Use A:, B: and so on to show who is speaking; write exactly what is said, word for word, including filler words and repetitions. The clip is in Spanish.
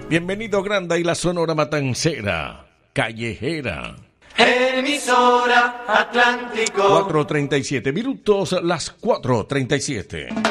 A: Bienvenido Granda y la Sonora Matancera, callejera.
B: Emisora Atlántico.
A: cuatro treinta y siete minutos, las cuatro treinta y siete.